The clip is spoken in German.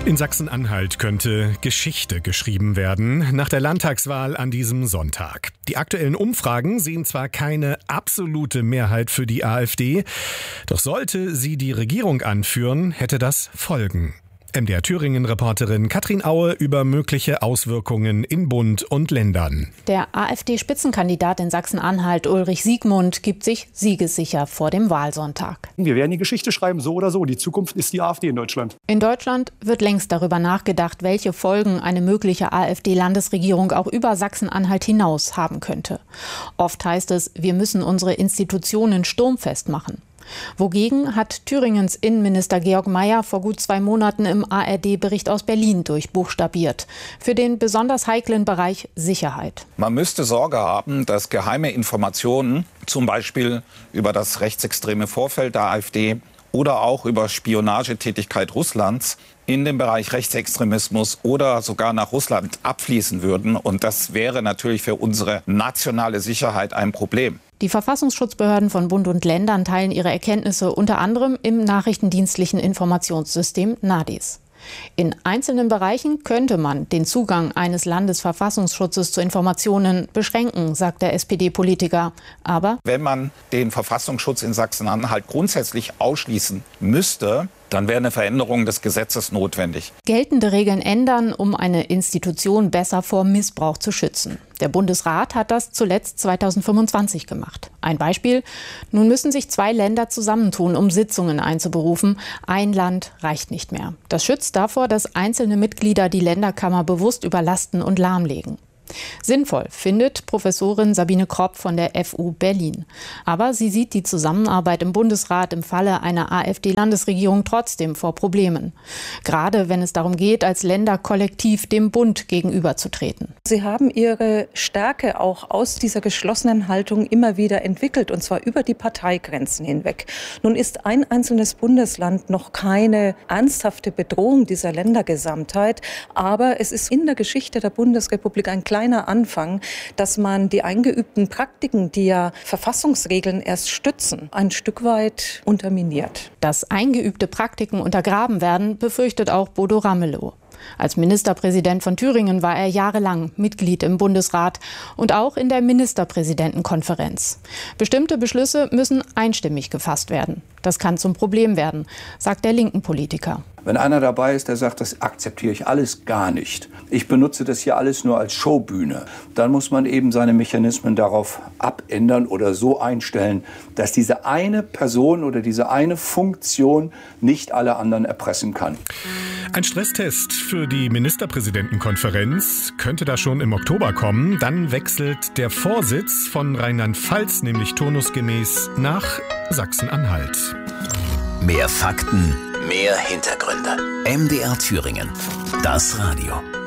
In Sachsen-Anhalt könnte Geschichte geschrieben werden nach der Landtagswahl an diesem Sonntag. Die aktuellen Umfragen sehen zwar keine absolute Mehrheit für die AfD, doch sollte sie die Regierung anführen, hätte das Folgen. MDR Thüringen-Reporterin Katrin Aue über mögliche Auswirkungen in Bund und Ländern. Der AfD-Spitzenkandidat in Sachsen-Anhalt, Ulrich Siegmund, gibt sich siegessicher vor dem Wahlsonntag. Wir werden die Geschichte schreiben, so oder so. Die Zukunft ist die AfD in Deutschland. In Deutschland wird längst darüber nachgedacht, welche Folgen eine mögliche AfD-Landesregierung auch über Sachsen-Anhalt hinaus haben könnte. Oft heißt es, wir müssen unsere Institutionen sturmfest machen. Wogegen hat Thüringens Innenminister Georg Mayer vor gut 2 Monaten im ARD-Bericht aus Berlin durchbuchstabiert. Für den besonders heiklen Bereich Sicherheit. Man müsste Sorge haben, dass geheime Informationen, zum Beispiel über das rechtsextreme Vorfeld der AfD oder auch über Spionagetätigkeit Russlands, in den Bereich Rechtsextremismus oder sogar nach Russland abfließen würden. Und das wäre natürlich für unsere nationale Sicherheit ein Problem. Die Verfassungsschutzbehörden von Bund und Ländern teilen ihre Erkenntnisse unter anderem im nachrichtendienstlichen Informationssystem NADIS. In einzelnen Bereichen könnte man den Zugang eines Landesverfassungsschutzes zu Informationen beschränken, sagt der SPD-Politiker. Aber wenn man den Verfassungsschutz in Sachsen-Anhalt grundsätzlich ausschließen müsste, dann wäre eine Veränderung des Gesetzes notwendig. Geltende Regeln ändern, um eine Institution besser vor Missbrauch zu schützen. Der Bundesrat hat das zuletzt 2025 gemacht. Ein Beispiel: Nun müssen sich 2 Länder zusammentun, um Sitzungen einzuberufen. Ein Land reicht nicht mehr. Das schützt davor, dass einzelne Mitglieder die Länderkammer bewusst überlasten und lahmlegen. Sinnvoll findet Professorin Sabine Kropp von der FU Berlin. Aber sie sieht die Zusammenarbeit im Bundesrat im Falle einer AfD-Landesregierung trotzdem vor Problemen. Gerade wenn es darum geht, als Länder kollektiv dem Bund gegenüberzutreten. Sie haben ihre Stärke auch aus dieser geschlossenen Haltung immer wieder entwickelt, und zwar über die Parteigrenzen hinweg. Nun ist ein einzelnes Bundesland noch keine ernsthafte Bedrohung dieser Ländergesamtheit, aber es ist in der Geschichte der Bundesrepublik ein kleiner Anfang, dass man die eingeübten Praktiken, die ja Verfassungsregeln erst stützen, ein Stück weit unterminiert. Dass eingeübte Praktiken untergraben werden, befürchtet auch Bodo Ramelow. Als Ministerpräsident von Thüringen war er jahrelang Mitglied im Bundesrat und auch in der Ministerpräsidentenkonferenz. Bestimmte Beschlüsse müssen einstimmig gefasst werden. Das kann zum Problem werden, sagt der linken Politiker. Wenn einer dabei ist, der sagt, das akzeptiere ich alles gar nicht. Ich benutze das hier alles nur als Showbühne. Dann muss man eben seine Mechanismen darauf abändern oder so einstellen, dass diese eine Person oder diese eine Funktion nicht alle anderen erpressen kann. Ein Stresstest für die Ministerpräsidentenkonferenz könnte da schon im Oktober kommen. Dann wechselt der Vorsitz von Rheinland-Pfalz nämlich turnusgemäß nach Sachsen-Anhalt. Mehr Fakten, mehr Hintergründe. MDR Thüringen. Das Radio.